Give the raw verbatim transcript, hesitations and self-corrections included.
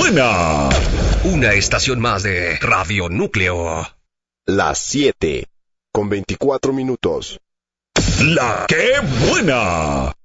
buena! Una estación más de Radio Núcleo. Las siete, con veinticuatro minutos. ¡La que buena!